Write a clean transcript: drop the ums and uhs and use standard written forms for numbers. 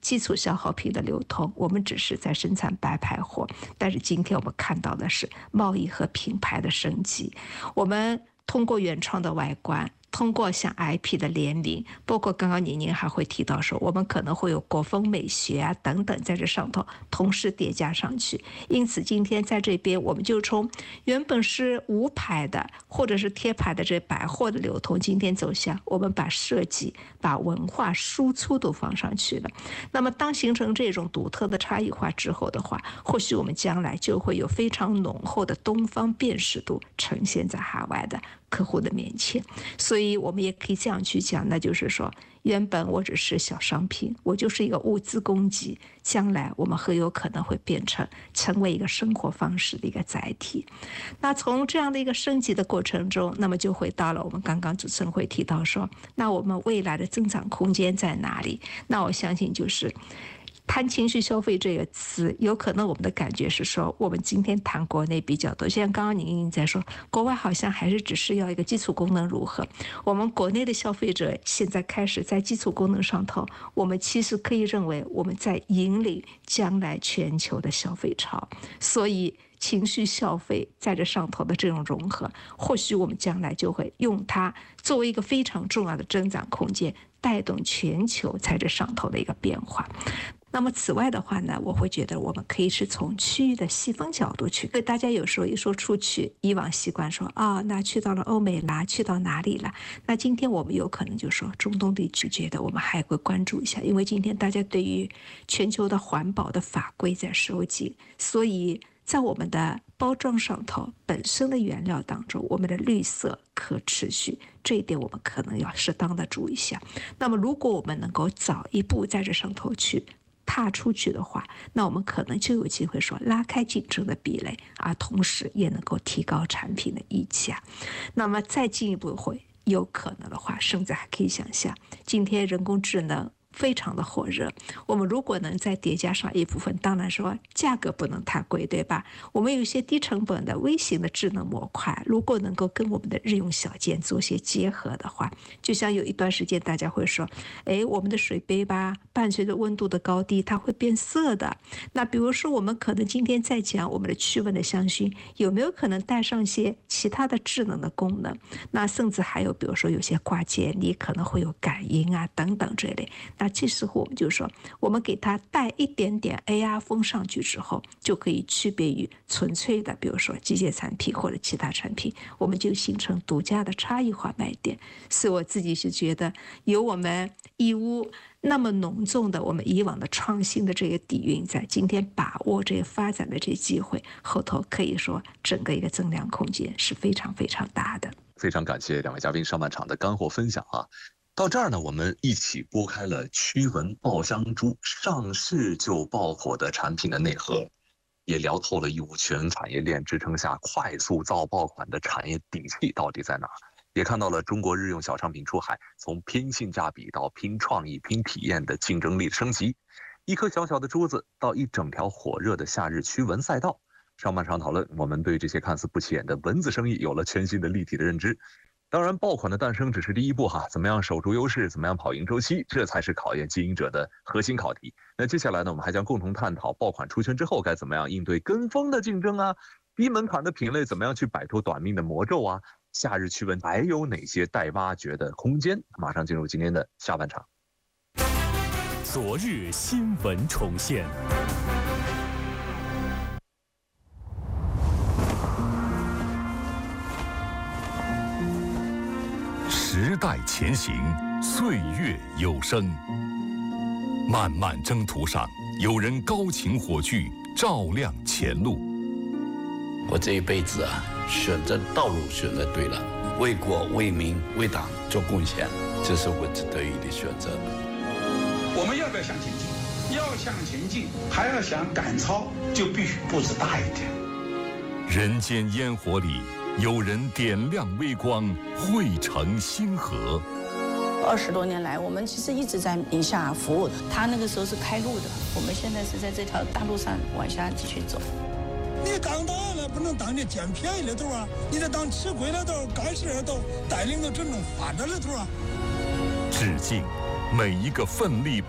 基础消耗品的流通，我们只是在生产白牌货，但是今天我们看到的是贸易和品牌的升级。我们通过原创的外观，通过像 IP 的联名，包括刚刚您还会提到说，我们可能会有国风美学啊等等在这上头同时叠加上去。因此今天在这边，我们就从原本是无牌的或者是贴牌的这百货的流通，今天走向我们把设计、把文化输出都放上去了。那么当形成这种独特的差异化之后的话，或许我们将来就会有非常浓厚的东方辨识度呈现在海外的客户的面前。所以我们也可以这样去讲，那就是说，原本我只是小商品，我就是一个物资供给，将来我们很有可能会成为一个生活方式的一个载体。那从这样的一个升级的过程中，那么就回到了我们刚刚主持人会提到说，那我们未来的增长空间在哪里？那我相信就是谈情绪消费这个词，有可能我们的感觉是说，我们今天谈国内比较多，像刚刚您在说，国外好像还是只是要一个基础功能如何，我们国内的消费者现在开始在基础功能上头，我们其实可以认为我们在引领将来全球的消费潮，所以情绪消费在这上头的这种融合，或许我们将来就会用它作为一个非常重要的增长空间，带动全球在这上头的一个变化。那么此外的话呢，我会觉得我们可以是从区域的细分角度去，因为大家有时候一说出去，以往习惯说那去到了欧美啦，去到哪里啦，那今天我们有可能就说中东地区，觉得我们还会关注一下，因为今天大家对于全球的环保的法规在收紧，所以在我们的包装上头本身的原料当中，我们的绿色可持续这一点我们可能要适当的注意一下。那么如果我们能够早一步在这上头去踏出去的话，那我们可能就有机会说拉开竞争的壁垒，而同时也能够提高产品的溢价。那么再进一步会有可能的话，甚至还可以想象，今天人工智能非常的火热，我们如果能再叠加上一部分，当然说价格不能太贵，对吧？我们有一些低成本的微型的智能模块，如果能够跟我们的日用小件做些结合的话，就像有一段时间大家会说，我们的水杯吧，伴随着温度的高低它会变色的。那比如说我们可能今天在讲我们的驱蚊的香薰，有没有可能带上一些其他的智能的功能？那甚至还有比如说有些挂件你可能会有感应啊等等这类，那这时候我们就说，我们给它带一点点 AR 风上去之后，就可以区别于纯粹的比如说机械产品或者其他产品，我们就形成独家的差异化卖点。所以我自己是觉得，有我们义乌那么浓重的我们以往的创新的这个底蕴在，今天把握这个发展的这机会，后头可以说整个一个增量空间是非常非常大的。 非常感谢两位嘉宾上半场的干货分享啊！到这儿呢，我们一起拨开了驱蚊爆香珠上市就爆火的产品的内核，也聊透了义乌全产业链支撑下快速造爆款的产业底气到底在哪儿，也看到了中国日用小商品出海从拼性价比到拼创意、拼体验的竞争力升级，一颗小小的珠子到一整条火热的夏日驱蚊赛道。上半场讨论，我们对这些看似不起眼的蚊子生意有了全新的立体的认知。当然，爆款的诞生只是第一步哈，怎么样守住优势，怎么样跑赢周期，这才是考验经营者的核心考题。那接下来呢，我们还将共同探讨爆款出圈之后该怎么样应对跟风的竞争啊，低门槛的品类怎么样去摆脱短命的魔咒啊，夏日驱蚊还有哪些待挖掘的空间？马上进入今天的下半场。 昨日新闻重现。时代前行，岁月有声。漫漫征途上，有人高擎火炬，照亮前路。 我这一辈子选择道路选择对了，为国为民为党做贡献，这是我值得的选择。 我们要不要向前进？要向前进，还要想赶超，就必须步子大一点。 人间烟火里，有人点亮微光，汇成星河。 20多年来，我们其实一直在宁夏服务的。他那个时候是开路的，我们现在是在这条大路上往下继续走。 你当大了不能当你捡便宜的头啊，你得当吃亏的头、干事的头，带领着整种发展的头啊。 致敬每一个奋力